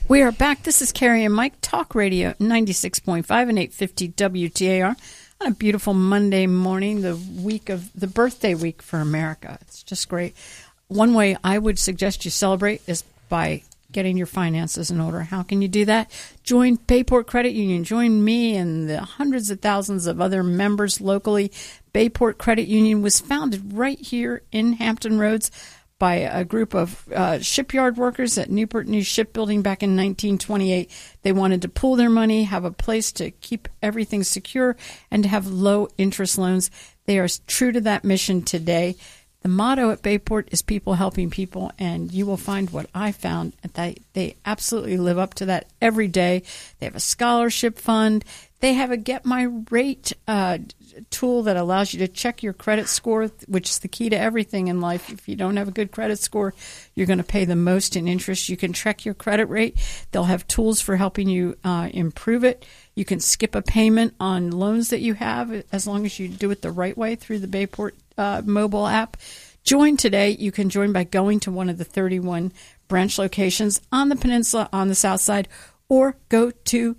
We are back. This is Carrie and Mike, Talk Radio 96.5 and 850 WTAR on a beautiful Monday morning, the birthday week for America. It's just great. One way I would suggest you celebrate is by getting your finances in order. How can you do that? Join Bayport Credit Union. Join me and the hundreds of thousands of other members locally. Bayport Credit Union was founded right here in Hampton Roads by a group of shipyard workers at Newport News Shipbuilding back in 1928. They wanted to pool their money, have a place to keep everything secure, and to have low-interest loans. They are true to that mission today. The motto at Bayport is people helping people, and you will find what I found. They absolutely live up to that every day. They have a scholarship fund. They have a Get My Rate tool that allows you to check your credit score, which is the key to everything in life. If you don't have a good credit score, you're going to pay the most in interest. You can check your credit rate. They'll have tools for helping you improve it. You can skip a payment on loans that you have as long as you do it the right way through the Bayport mobile app. Join today. You can join by going to one of the 31 branch locations on the peninsula on the south side, or go to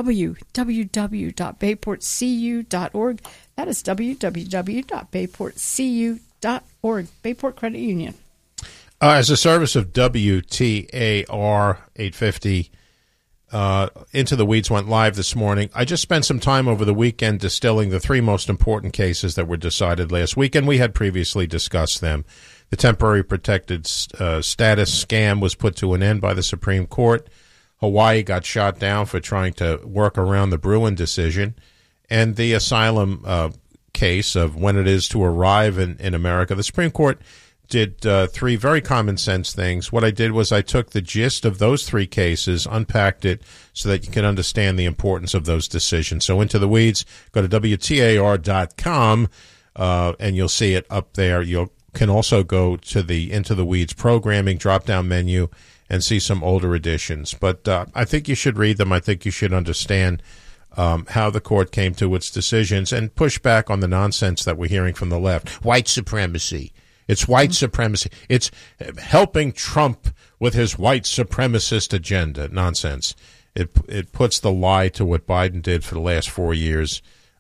www.bayportcu.org. That is www.bayportcu.org. Bayport Credit Union. As a service of WTAR 850, Into the Weeds went live this morning. I just spent some time over the weekend distilling the three most important cases that were decided last week, and we had previously discussed them. The temporary protected status scam was put to an end by the Supreme Court. Hawaii got shot down for trying to work around the Bruin decision. And the asylum case of when it is to arrive in America. The Supreme Court did three very common sense things. What I did was I took the gist of those three cases, unpacked it so that you can understand the importance of those decisions. So Into the Weeds, go to WTAR.com, and you'll see it up there. You can also go to the Into the Weeds programming drop-down menu and see some older editions. But I think you should read them. I think you should understand how the court came to its decisions and push back on the nonsense that we're hearing from the left. White supremacy. It's white supremacy. It's helping Trump with his white supremacist agenda. Nonsense. It puts the lie to what Biden did for the last 4 years,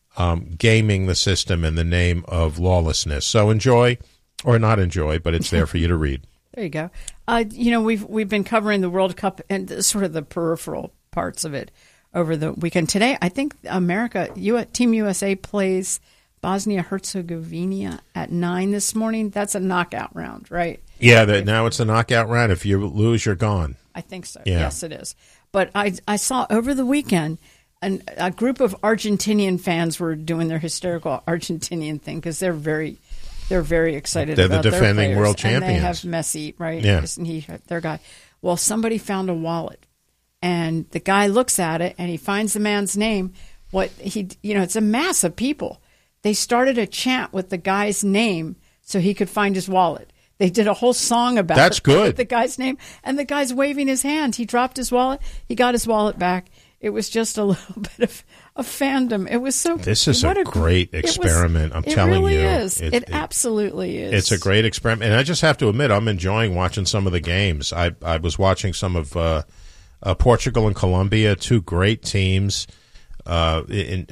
gaming the system in the name of lawlessness. So enjoy, or not enjoy, but it's there for you to read. There you go. We've been covering the World Cup and sort of the peripheral parts of it over the weekend. Today, I think Team USA plays Bosnia-Herzegovina at 9 this morning. That's a knockout round, right? Yeah, now it's a knockout round. If you lose, you're gone. I think so. Yeah. Yes, it is. But I saw over the weekend a group of Argentinian fans were doing their hysterical Argentinian thing because they're very excited about the defending their players. world champions. And they have Messi, right? Yeah. Isn't he their guy? Well, somebody found a wallet, and the guy looks at it, and he finds the man's name. It's a mass of people. They started a chant with the guy's name so he could find his wallet. They did a whole song about That's good. With the guy's name, and the guy's waving his hand. He dropped his wallet. He got his wallet back. It was just a little bit of fandom. It was so. This is a great experiment. I'm telling you, it really is. It absolutely is. It's a great experiment, and I just have to admit, I'm enjoying watching some of the games. I was watching some of Portugal and Colombia, two great teams. I'm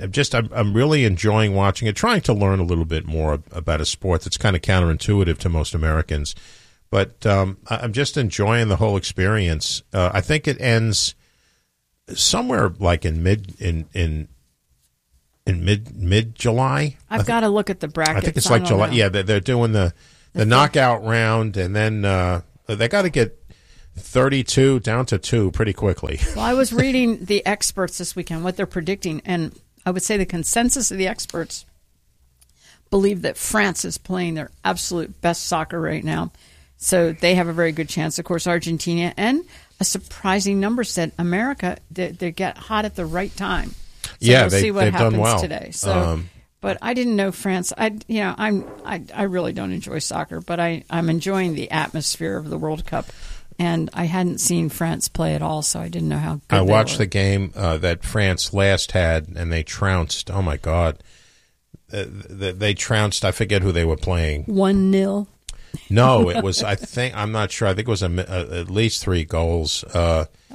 really enjoying watching it, trying to learn a little bit more about a sport that's kind of counterintuitive to most Americans. But I'm just enjoying the whole experience. I think it ends somewhere like in mid July. I've got to look at the brackets. I think it's like July. Yeah, they're doing the knockout round, and then they got to get 32 down to 2 pretty quickly. Well, I was reading the experts this weekend, what they're predicting, and I would say the consensus of the experts believe that France is playing their absolute best soccer right now. So they have a very good chance. Of course, Argentina, and a surprising number said America, they get hot at the right time. So we'll see what happens done well today. So, but I didn't know France. I really don't enjoy soccer, but I'm enjoying the atmosphere of the World Cup. And I hadn't seen France play at all, so I didn't know how good I watched the game that France last had, and they trounced. Oh, my God. They trounced. I forget who they were playing. 1-0. No, it was, I'm not sure. I think it was at least 3 goals. Oh,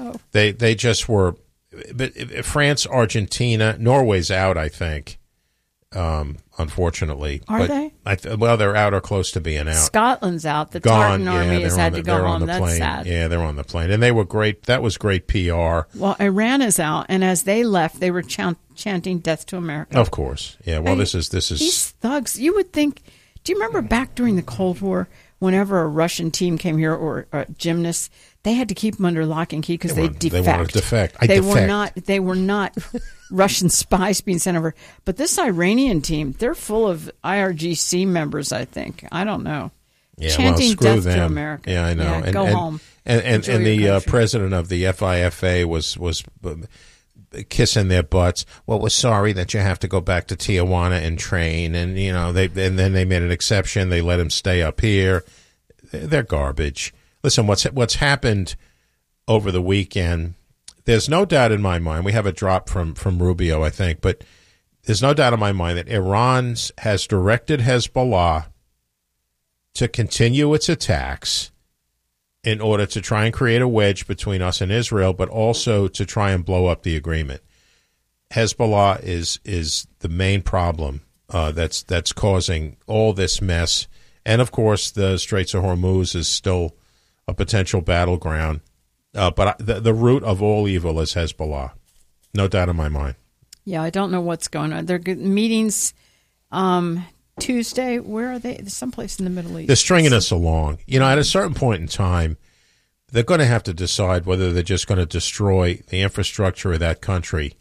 Oh. They just were. But France, Argentina, Norway's out, I think. Unfortunately, Are they? Well, they're out or close to being out. Scotland's out. The Gone. Tartan army has had to go home. That's plane. sad. Yeah, they're on the plane, and they were great. That was great PR. Well, Iran is out, and as they left, they were chanting "Death to America." Of course, yeah. Well, this is these thugs. You would think. Do you remember back during the Cold War, whenever a Russian team came here or gymnasts, they had to keep them under lock and key because they defect. They wanted to defect. They were not Russian spies being sent over. But this Iranian team, they're full of IRGC members, I think. I don't know. Yeah, chanting screw "Death them. to America." Yeah, I know. Yeah, go home. And the president of the FIFA was kissing their butts. Well, we're sorry that you have to go back to Tijuana and train. And then they made an exception. They let him stay up here. They're garbage. Listen, what's happened over the weekend? There's no doubt in my mind. We have a drop from Rubio, I think, but there's no doubt in my mind that Iran has directed Hezbollah to continue its attacks in order to try and create a wedge between us and Israel, but also to try and blow up the agreement. Hezbollah is the main problem that's causing all this mess. And, of course, the Straits of Hormuz is still a potential battleground. But the root of all evil is Hezbollah. No doubt in my mind. Yeah, I don't know what's going on. There are meetings Tuesday. Where are they? Someplace in the Middle East. They're stringing us along. At a certain point in time, they're going to have to decide whether they're just going to destroy the infrastructure of that country,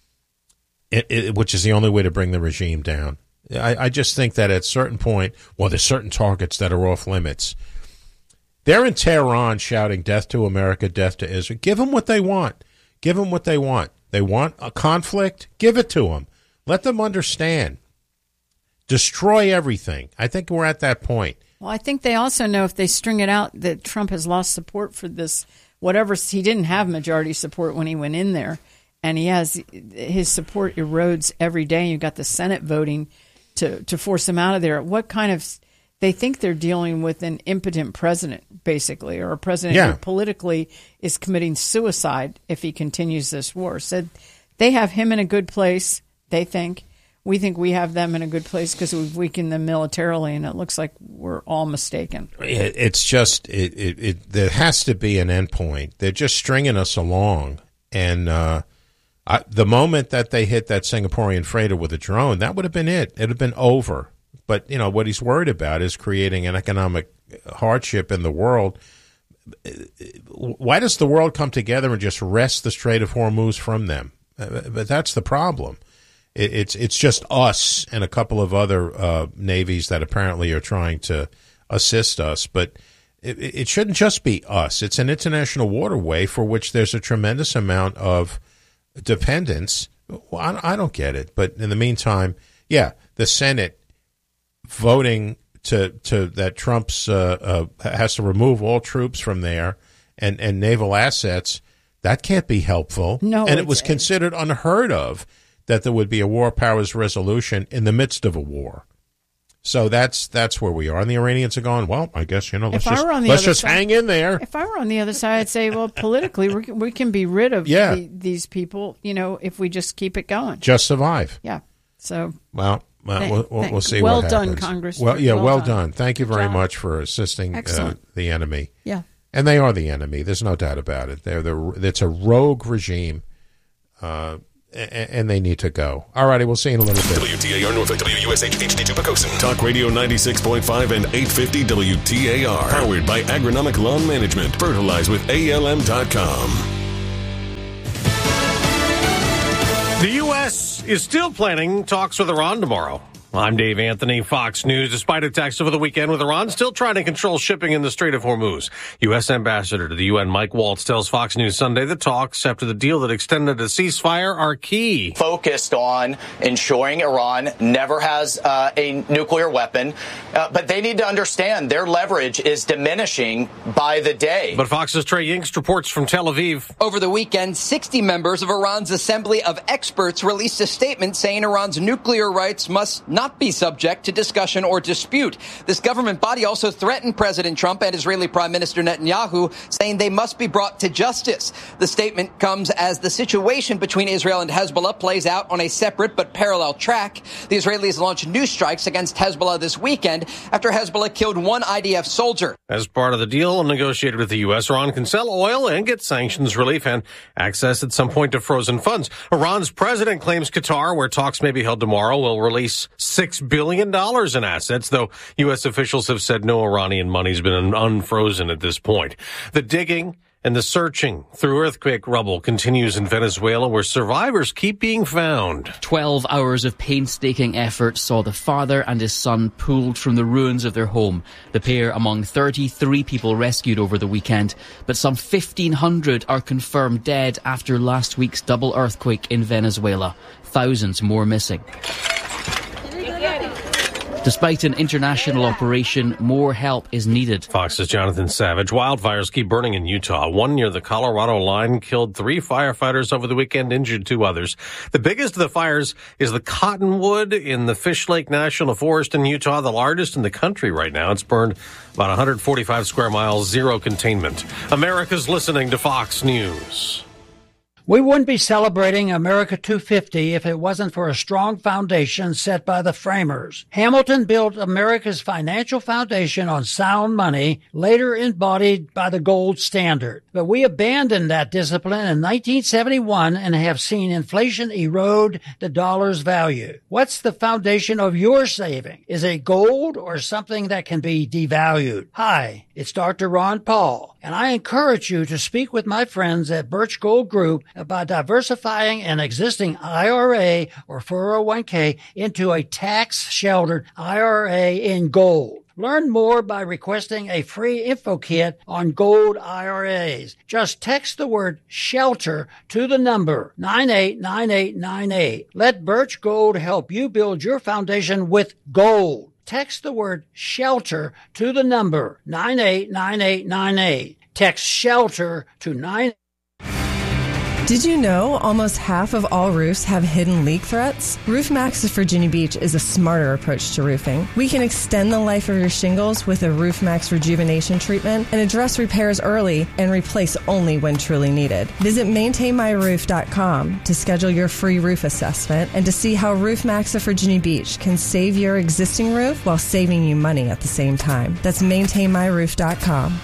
which is the only way to bring the regime down. I just think that at a certain point, there's certain targets that are off limits. They're in Tehran shouting "Death to America, death to Israel." Give them what they want. Give them what they want. They want a conflict? Give it to them. Let them understand. Destroy everything. I think we're at that point. Well, I think they also know if they string it out that Trump has lost support for this, whatever. He didn't have majority support when he went in there, and his support erodes every day. You've got the Senate voting to force him out of there. What kind of... They think they're dealing with an impotent president, basically, or a president who politically is committing suicide if he continues this war. So they have him in a good place, they think. We think we have them in a good place because we've weakened them militarily, and it looks like we're all mistaken. It's just, there has to be an end point. They're just stringing us along. And the moment that they hit that Singaporean freighter with a drone, that would have been it. It would have been over. But, what he's worried about is creating an economic hardship in the world. Why does the world come together and just wrest the Strait of Hormuz from them? But that's the problem. It's just us and a couple of other navies that apparently are trying to assist us. But it shouldn't just be us. It's an international waterway for which there's a tremendous amount of dependence. Well, I don't get it. But in the meantime, the Senate voting to that Trump's has to remove all troops from there and naval assets, that can't be helpful. No, and it was considered unheard of that there would be a war powers resolution in the midst of a war. So that's where we are. And the Iranians are going, well, I guess, let's just hang in there. If I were on the other side, I'd say, well, politically, we can be rid of these people, if we just keep it going. Just survive. Yeah. So. Well, we'll see what happens. Well done, Congress. Well done. Thank you very much for assisting the enemy. Yeah. And they are the enemy. There's no doubt about it. It's a rogue regime, and they need to go. All righty, we'll see you in a little bit. WTAR Norfolk, WUSH HD2 Pocosin. Talk Radio 96.5 and 850 WTAR. Powered by Agronomic Lawn Management. Fertilize with ALM.com. The U.S. is still planning talks with Iran tomorrow. I'm Dave Anthony, Fox News. Despite attacks over the weekend with Iran still trying to control shipping in the Strait of Hormuz, U.S. Ambassador to the UN Mike Waltz tells Fox News Sunday the talks after the deal that extended a ceasefire are key. Focused on ensuring Iran never has a nuclear weapon, but they need to understand their leverage is diminishing by the day. But Fox's Trey Yingst reports from Tel Aviv. Over the weekend, 60 members of Iran's Assembly of Experts released a statement saying Iran's nuclear rights must not not be subject to discussion or dispute. This government body also threatened President Trump and Israeli Prime Minister Netanyahu, saying they must be brought to justice. The statement comes as the situation between Israel and Hezbollah plays out on a separate but parallel track. The Israelis launched new strikes against Hezbollah this weekend after Hezbollah killed one IDF soldier. As part of the deal negotiated with the U.S., Iran can sell oil and get sanctions relief and access at some point to frozen funds. Iran's president claims Qatar, where talks may be held tomorrow, will release $6 billion in assets, though U.S. officials have said no Iranian money's been unfrozen at this point. The digging and the searching through earthquake rubble continues in Venezuela, where survivors keep being found. 12 hours of painstaking effort saw the father and his son pulled from the ruins of their home. The pair among 33 people rescued over the weekend, but some 1,500 are confirmed dead after last week's double earthquake in Venezuela. Thousands more missing. Despite an international operation, more help is needed. Fox's Jonathan Savage. Wildfires keep burning in Utah. One near the Colorado line killed 3 firefighters over the weekend, injured 2 others. The biggest of the fires is the Cottonwood in the Fish Lake National Forest in Utah, the largest in the country right now. It's burned about 145 square miles, zero containment. America's listening to Fox News. We wouldn't be celebrating America 250 if it wasn't for a strong foundation set by the framers. Hamilton built America's financial foundation on sound money, later embodied by the gold standard. But we abandoned that discipline in 1971 and have seen inflation erode the dollar's value. What's the foundation of your saving? Is it gold or something that can be devalued? Hi, it's Dr. Ron Paul, and I encourage you to speak with my friends at Birch Gold Group about diversifying an existing IRA or 401k into a tax-sheltered IRA in gold. Learn more by requesting a free info kit on gold IRAs. Just text the word SHELTER to the number 989898. Let Birch Gold help you build your foundation with gold. Text the word SHELTER to the number 989898. Text SHELTER to 989898. Did you know almost half of all roofs have hidden leak threats? RoofMax of Virginia Beach is a smarter approach to roofing. We can extend the life of your shingles with a RoofMax rejuvenation treatment and address repairs early and replace only when truly needed. Visit maintainmyroof.com to schedule your free roof assessment and to see how RoofMax of Virginia Beach can save your existing roof while saving you money at the same time. That's maintainmyroof.com.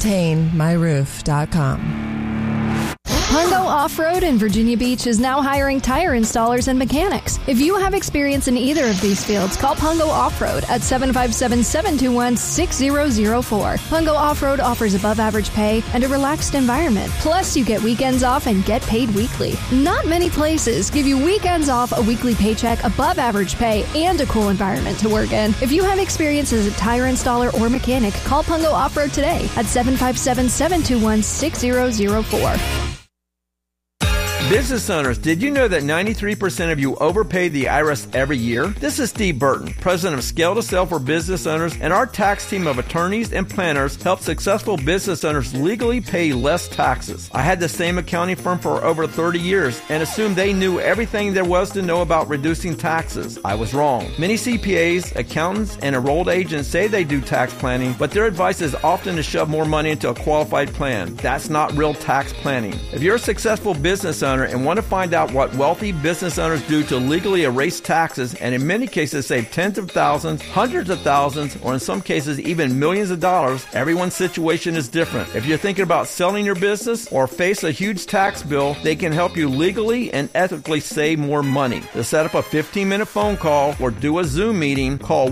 Maintainmyroof.com. Pungo Off-Road in Virginia Beach is now hiring tire installers and mechanics. If you have experience in either of these fields, call Pungo Off-Road at 757-721-6004. Pungo Off-Road offers above-average pay and a relaxed environment. Plus, you get weekends off and get paid weekly. Not many places give you weekends off, a weekly paycheck, above-average pay, and a cool environment to work in. If you have experience as a tire installer or mechanic, call Pungo Off-Road today at 757-721-6004. Business owners, did you know that 93% of you overpay the IRS every year? This is Steve Burton, president of Scale to Sell for Business Owners, and our tax team of attorneys and planners help successful business owners legally pay less taxes. I had the same accounting firm for over 30 years and assumed they knew everything there was to know about reducing taxes. I was wrong. Many CPAs, accountants, and enrolled agents say they do tax planning, but their advice is often to shove more money into a qualified plan. That's not real tax planning. If you're a successful business owner and want to find out what wealthy business owners do to legally erase taxes and in many cases save tens of thousands, hundreds of thousands, or in some cases even millions of dollars, everyone's situation is different. If you're thinking about selling your business or face a huge tax bill, they can help you legally and ethically save more money. To set up a 15-minute phone call or do a Zoom meeting, call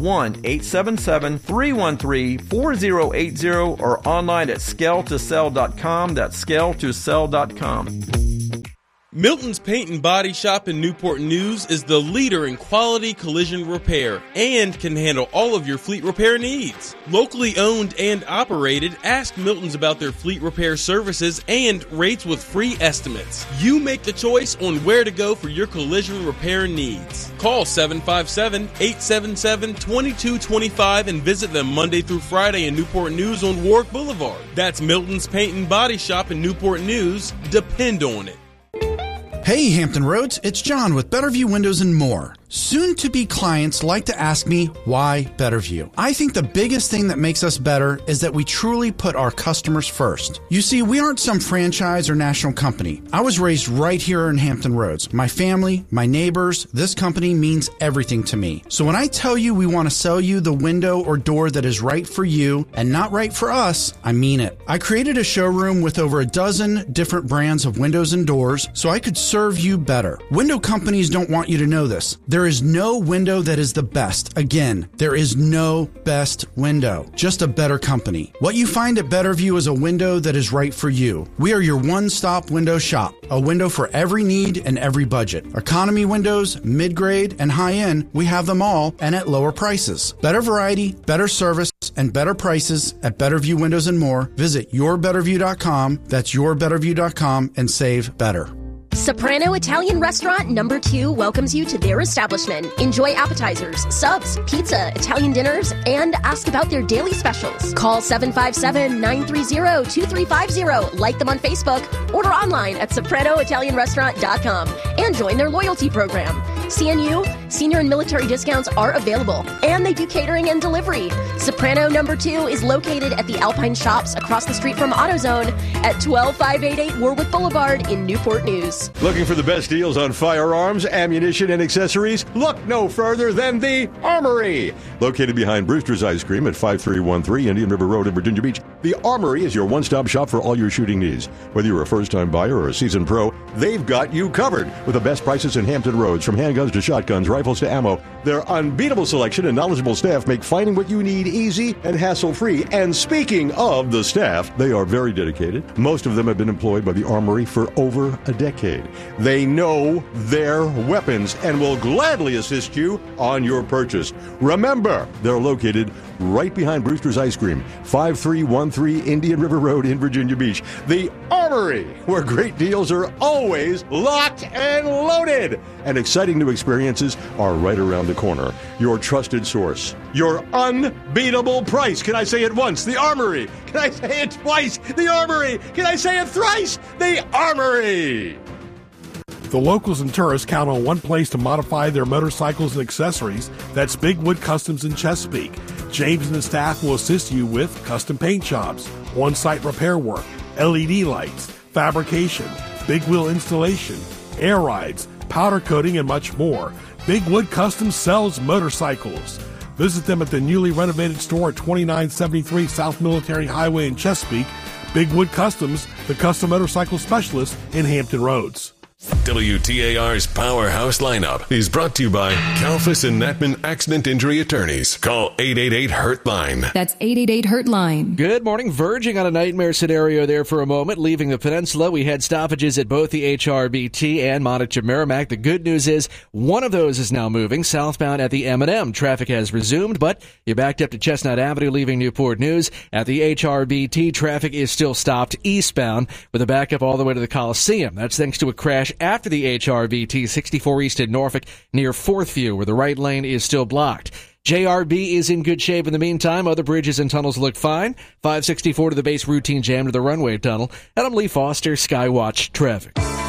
1-877-313-4080 or online at scaletosell.com. That's scaletosell.com. Milton's Paint and Body Shop in Newport News is the leader in quality collision repair and can handle all of your fleet repair needs. Locally owned and operated, ask Milton's about their fleet repair services and rates with free estimates. You make the choice on where to go for your collision repair needs. Call 757-877-2225 and visit them Monday through Friday in Newport News on Warwick Boulevard. That's Milton's Paint and Body Shop in Newport News. Depend on it. Hey, Hampton Roads, it's John with Betterview Windows and More. Soon-to-be clients like to ask me, why Betterview? I think the biggest thing that makes us better is that we truly put our customers first. You see, we aren't some franchise or national company. I was raised right here in Hampton Roads. My family, my neighbors, this company means everything to me. So when I tell you we want to sell you the window or door that is right for you and not right for us, I mean it. I created a showroom with over a dozen different brands of windows and doors so I could serve you better. Window companies don't want you to know this. There is no window that is the best. Again, there is no best window, just a better company. What you find at Betterview is a window that is right for you. We are your one-stop window shop, a window for every need and every budget. Economy windows, mid-grade, and high-end, we have them all and at lower prices. Better variety, better service, and better prices at Betterview Windows and more. Visit yourbetterview.com. That's yourbetterview.com and save better. Soprano Italian Restaurant No. 2 welcomes you to their establishment. Enjoy appetizers, subs, pizza, Italian dinners, and ask about their daily specials. Call 757-930-2350. Like them on Facebook. Order online at sopranoitalianrestaurant.com and join their loyalty program. CNU, senior and military discounts are available, and they do catering and delivery. Soprano No. 2 is located at the Alpine Shops across the street from AutoZone at 12588 Warwick Boulevard in Newport News. Looking for the best deals on firearms, ammunition, and accessories? Look no further than the Armory. Located behind Brewster's Ice Cream at 5313 Indian River Road in Virginia Beach, the Armory is your one-stop shop for all your shooting needs. Whether you're a first-time buyer or a seasoned pro, they've got you covered with the best prices in Hampton Roads, from handguns to shotguns, rifles to ammo. Their unbeatable selection and knowledgeable staff make finding what you need easy and hassle-free. And speaking of the staff, they are very dedicated. Most of them have been employed by the Armory for over a decade. They know their weapons and will gladly assist you on your purchase. Remember, they're located right behind Brewster's Ice Cream, 5313 Indian River Road in Virginia Beach. The Armory, where great deals are always locked and loaded. And exciting new experiences are right around the corner. Your trusted source. Your unbeatable price. Can I say it once? The Armory. Can I say it twice? The Armory. Can I say it thrice? The Armory. The locals and tourists count on one place to modify their motorcycles and accessories. That's Big Wood Customs in Chesapeake. James and his staff will assist you with custom paint jobs, on-site repair work, LED lights, fabrication, big wheel installation, air rides, powder coating, and much more. Big Wood Customs sells motorcycles. Visit them at the newly renovated store at 2973 South Military Highway in Chesapeake. Big Wood Customs, the custom motorcycle specialist in Hampton Roads. WTAR's Powerhouse Lineup is brought to you by Kalfas and Natman Accident Injury Attorneys. Call 888-HURT-LINE. That's 888-HURT-LINE. Good morning. Verging on a nightmare scenario there for a moment. Leaving the peninsula, we had stoppages at both the HRBT and Montague-Merrimack. The good news is one of those is now moving southbound at the M&M. Traffic has resumed, but you're backed up to Chestnut Avenue leaving Newport News. At the HRBT, traffic is still stopped eastbound with a backup all the way to the Coliseum. That's thanks to a crash after the HRBT 64 East in Norfolk near Fourth View, where the right lane is still blocked. JRB is in good shape in the meantime. Other bridges and tunnels look fine. 564 to the base routine jam to the runway tunnel. And I'm Lee Foster, Skywatch Traffic.